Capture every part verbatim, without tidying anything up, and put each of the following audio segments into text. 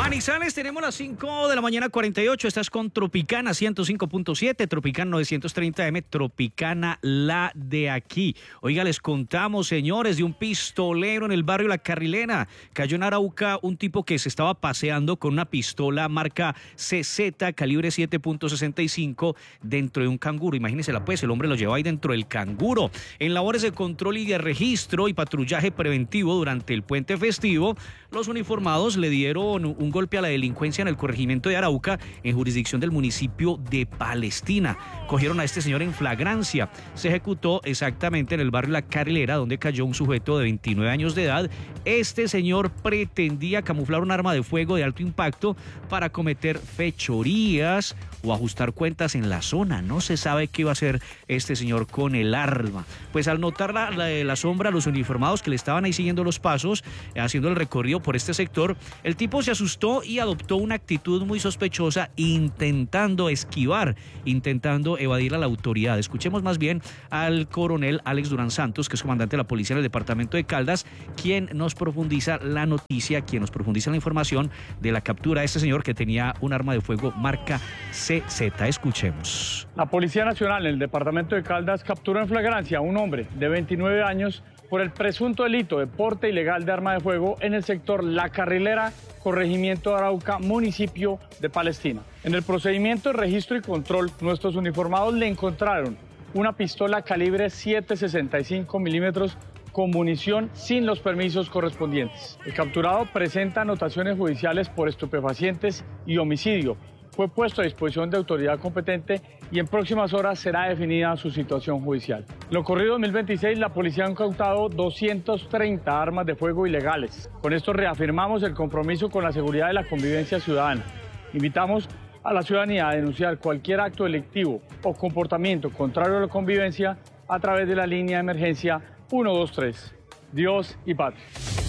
Manizales, tenemos las cinco de la mañana, cuarenta y ocho. Estás con Tropicana ciento cinco punto siete, Tropicana novecientos treinta eme, Tropicana la de aquí. Oiga, les contamos, señores, de un pistolero en el barrio La Carrilera. Cayó en Arauca un tipo que se estaba paseando con una pistola marca C Z, calibre siete punto sesenta y cinco, dentro de un canguro. Imagínensela, pues, el hombre lo llevaba ahí dentro del canguro. En labores de control y de registro y patrullaje preventivo durante el puente festivo, los uniformados le dieron un golpe a la delincuencia en el corregimiento de Arauca, en jurisdicción del municipio de Palestina. Cogieron a este señor en flagrancia. Se ejecutó exactamente en el barrio La Carrilera, donde cayó un sujeto de veintinueve años de edad. Este señor pretendía camuflar un arma de fuego de alto impacto para cometer fechorías o ajustar cuentas en la zona. No se sabe qué iba a hacer este señor con el arma. Pues al notar la, la, la sombra, los uniformados que le estaban ahí siguiendo los pasos, eh, haciendo el recorrido por este sector, el tipo se asustó y adoptó una actitud muy sospechosa, intentando esquivar, intentando evadir a la autoridad. Escuchemos más bien al coronel Alex Durán Santos, que es comandante de la policía en el departamento de Caldas, quien nos profundiza la noticia, quien nos profundiza la información de la captura de este señor que tenía un arma de fuego marca C Z. Escuchemos. La Policía Nacional en el departamento de Caldas capturó en flagrancia a un hombre de veintinueve años por el presunto delito de porte ilegal de arma de fuego en el sector La Carrilera, corregimiento de Arauca, municipio de Palestina. En el procedimiento de registro y control, nuestros uniformados le encontraron una pistola calibre siete sesenta y cinco milímetros con munición sin los permisos correspondientes. El capturado presenta anotaciones judiciales por estupefacientes y homicidio. Fue puesto a disposición de autoridad competente y en próximas horas será definida su situación judicial. En lo corrido dos mil veintiséis, la policía ha incautado doscientas treinta armas de fuego ilegales. Con esto reafirmamos el compromiso con la seguridad y la convivencia ciudadana. Invitamos a la ciudadanía a denunciar cualquier acto delictivo o comportamiento contrario a la convivencia a través de la línea de emergencia uno dos tres. Dios y patria.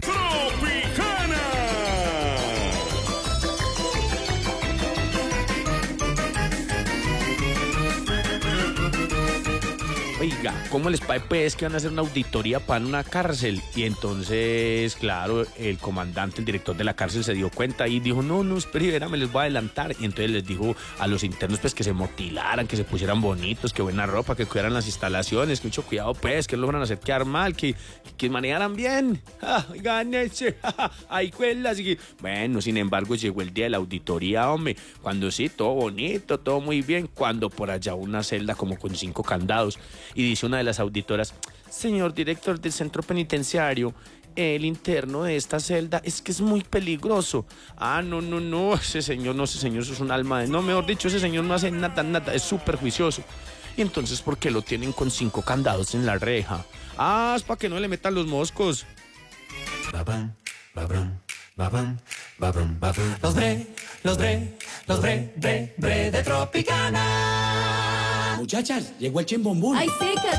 Oiga, ¿cómo les parece pues que van a hacer una auditoría para una cárcel? Y entonces, claro, el comandante, el director de la cárcel se dio cuenta y dijo, no, no, espera, me les voy a adelantar. Y entonces les dijo a los internos pues que se motilaran, que se pusieran bonitos, que buena ropa, que cuidaran las instalaciones, que mucho cuidado pues, que no lo van a hacer quedar mal, que, que manejaran bien. Ah, oigan ese, ay, cuelas. Bueno, sin embargo, llegó el día de la auditoría, hombre, cuando sí, todo bonito, todo muy bien, cuando por allá una celda como con cinco candados. Y dice una de las auditoras, señor director del centro penitenciario, el interno de esta celda es que es muy peligroso. Ah, no, no, no, ese señor, no, ese señor eso es un alma de... No, mejor dicho, ese señor no hace nada, nada, es súper juicioso. Y entonces, ¿por qué lo tienen con cinco candados en la reja? Ah, es para que no le metan los moscos. Babam, babam, babam, babam, babam. Los bre, los bre, los bre, bre, bre de Tropicana. Muchachas, llegó el chimbombún. Ay, sí, que